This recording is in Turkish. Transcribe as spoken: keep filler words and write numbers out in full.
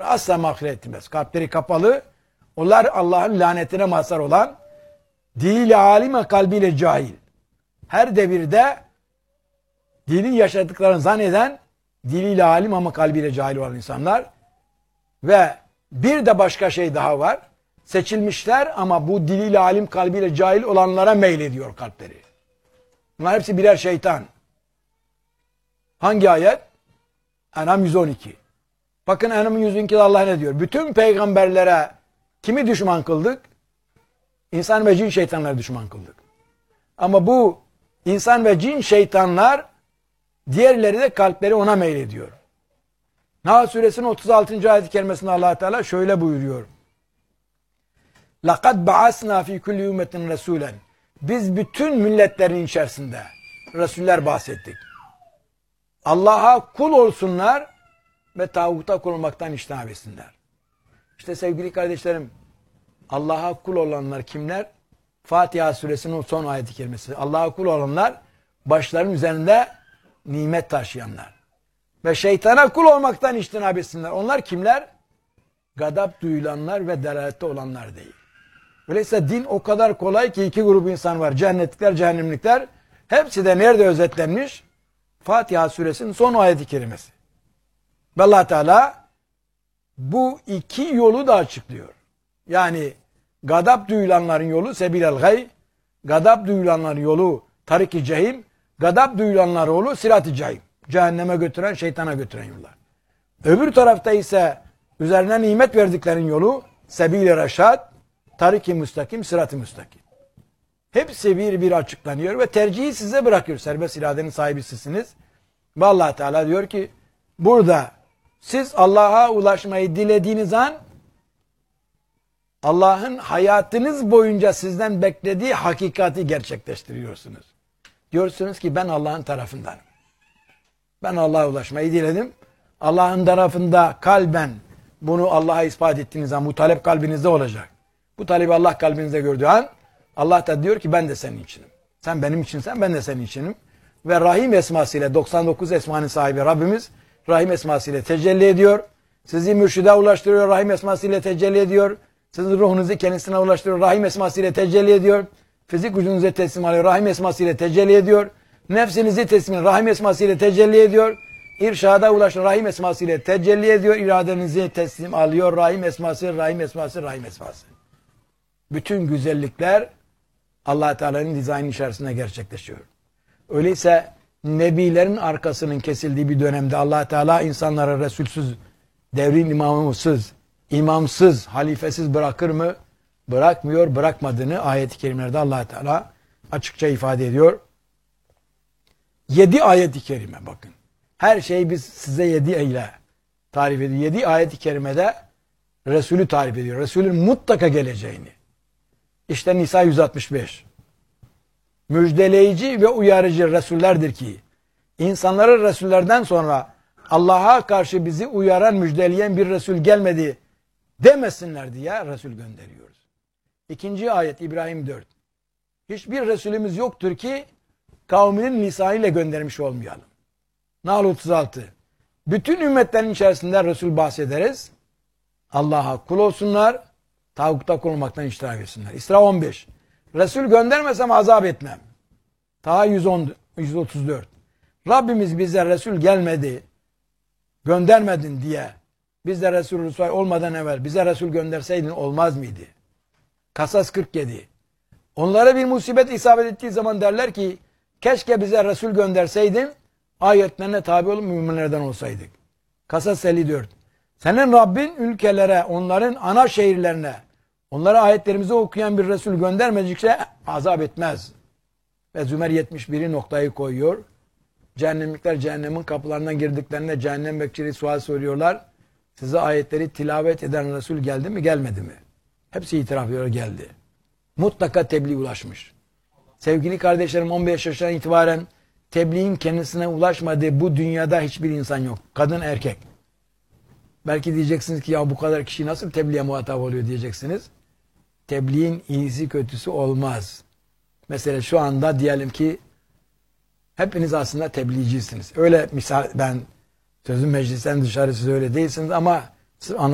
asla mağfiret etmez. Kalpleri kapalı. Onlar Allah'ın lanetine mazhar olan, diliyle alime, kalbiyle cahil. Her devirde dinin yaşadıklarını zanneden, diliyle alim ama kalbiyle cahil olan insanlar. Ve bir de başka şey daha var. Seçilmişler ama bu diliyle alim, kalbiyle cahil olanlara meylediyor kalpleri. Bunlar hepsi birer şeytan. Hangi ayet? En'am yüz on iki. Bakın En'am yüz on ikide Allah ne diyor? Bütün peygamberlere kimi düşman kıldık? İnsan ve cin şeytanları düşman kıldık. Ama bu insan ve cin şeytanlar, diğerleri de kalpleri ona meylediyor. Nahl suresinin otuz altıncı ayet-i kerimesinde Allah Teala şöyle buyuruyor. لَقَدْ بَعَثْنَا ف۪ي كُلِّ اُمَّةٍ رَسُولًا. Biz bütün milletlerin içerisinde Resuller bahsettik. Allah'a kul olsunlar ve tağuta kul olmaktan iştinab etsinler. İşte sevgili kardeşlerim, Allah'a kul olanlar kimler? Fatiha suresinin son ayet-i kerimesi. Allah'a kul olanlar, başlarının üzerinde nimet taşıyanlar. Ve şeytana kul olmaktan iştinab etsinler. Onlar kimler? Gadap duyulanlar ve delalette olanlar değil. Öyleyse din o kadar kolay ki iki grup insan var. Cennetlikler, cehennemlikler. Hepsi de nerede özetlenmiş? Fatiha suresinin son ayet-i kerimesi. Ve Allah Teala bu iki yolu da açıklıyor. Yani gadap duyulanların yolu sebilel gay, gadap duyulanların yolu tarik-i cehim, gadap duyulanların yolu sirat-i cehim. Cehenneme götüren, şeytana götüren yollar. Öbür tarafta ise üzerine nimet verdiklerin yolu sebil-i reşad, tarik-i müstakim, sırat-ı müstakim. Hepsi bir bir açıklanıyor ve tercihi size bırakıyor. Serbest iradenin sahibi sizsiniz. Ve Allah Teala diyor ki burada siz Allah'a ulaşmayı dilediğiniz an Allah'ın hayatınız boyunca sizden beklediği hakikati gerçekleştiriyorsunuz. Diyorsunuz ki ben Allah'ın tarafındanım. Ben Allah'a ulaşmayı diledim. Allah'ın tarafında kalben bunu Allah'a ispat ettiğiniz an bu talep kalbinizde olacak. Bu talebi Allah kalbinizde gördüğü an Allah da diyor ki ben de senin içinim. Sen benim içinsen ben de senin içinim. Ve Rahim esmasıyla doksan dokuz esmanın sahibi Rabbimiz Rahim esmasıyla tecelli ediyor. Sizi mürşide ulaştırıyor. Rahim esmasıyla tecelli ediyor. Sizin ruhunuzu kendisine ulaştırıyor. Rahim esmasıyla tecelli ediyor. Fizik gücünüze teslim alıyor. Rahim esmasıyla tecelli ediyor. Nefsinizi teslim alıyor. Rahim esmasıyla tecelli ediyor. İrşada ulaştırıyor. Rahim esmasıyla tecelli ediyor. İradenizi teslim alıyor. Rahim esması, Rahim esması, Rahim esması. Bütün güzellikler Allah Teala'nın dizaynı içerisinde gerçekleşiyor. Öyleyse nebilerin arkasının kesildiği bir dönemde Allah Teala insanları resulsüz, devrin imamsız, imamsız, halifesiz bırakır mı? Bırakmıyor, bırakmadığını ayet-i kerimelerde Allah Teala açıkça ifade ediyor. Yedi ayet-i kerime bakın. Her şeyi biz size yedi ile tarif ediyor. Yedi ayet-i kerimede Resulü tarif ediyor. Resulün mutlaka geleceğini. İşte Nisa yüz altmış beş. Müjdeleyici ve uyarıcı Resullerdir ki insanlara Resullerden sonra Allah'a karşı bizi uyaran, müjdeleyen bir Resul gelmedi demesinler diye Resul gönderiyoruz. İkinci ayet İbrahim dört. Hiçbir Resulümüz yoktur ki kavminin lisanıyla göndermiş olmayalım. Nahl otuz altı. Bütün ümmetlerin içerisinde Resul bahsederiz. Allah'a kul olsunlar, tağutta kul olmaktan iştirak etsinler. İsra on beş. Resul göndermesem azap etmem. Taha yüz on, yüz otuz dört. Rabbimiz bize Resul gelmedi, göndermedin diye biz de Resul Resul olmadan evvel bize Resul gönderseydin olmaz mıydı? Kasas kırk yedi. Onlara bir musibet isabet ettiği zaman derler ki keşke bize Resul gönderseydin ayetlerine tabi olup müminlerden olsaydık. Kasas elli dört. Senin Rabbin ülkelere, onların ana şehirlerine, onlara ayetlerimizi okuyan bir Resul göndermedikçe azap etmez. Ve Zümer yetmiş biri noktayı koyuyor. Cehennemlikler cehennemin kapılarından girdiklerinde cehennem bekçileri sual soruyorlar. Size ayetleri tilavet eden Resul geldi mi gelmedi mi? Hepsi itiraf ediyor geldi. Mutlaka tebliğ ulaşmış. Sevgili kardeşlerim on beş yaşından itibaren tebliğin kendisine ulaşmadığı bu dünyada hiçbir insan yok. Kadın erkek. Belki diyeceksiniz ki ya bu kadar kişi nasıl tebliğe muhatap oluyor diyeceksiniz. Tebliğin iyisi kötüsü olmaz. Mesela şu anda diyelim ki hepiniz aslında tebliğcisiniz. Öyle misal ben sözün meclisten dışarı siz öyle değilsiniz ama siz